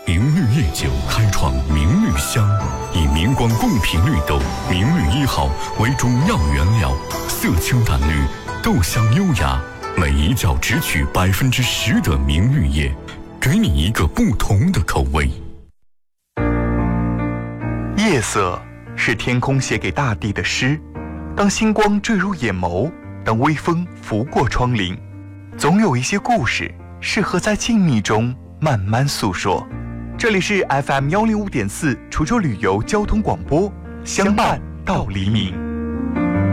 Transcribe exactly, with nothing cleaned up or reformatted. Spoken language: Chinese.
明绿夜酒开创明绿香，以明光贡品绿豆明绿一号为主要原料，色清淡绿，豆香优雅，每一角只取百分之十的明绿叶，给你一个不同的口味。 夜色是天空写给大地的诗，当星光坠入眼眸，当微风拂过窗棂，总有一些故事适合在静谧中慢慢诉说。这里是 F M 一零五点四滁州旅游交通广播，相伴到黎明。